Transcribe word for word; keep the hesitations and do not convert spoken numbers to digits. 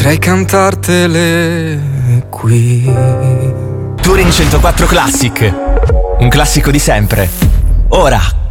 Potrei cantartele qui. Touring centoquattro Classic, un classico di sempre. Ora.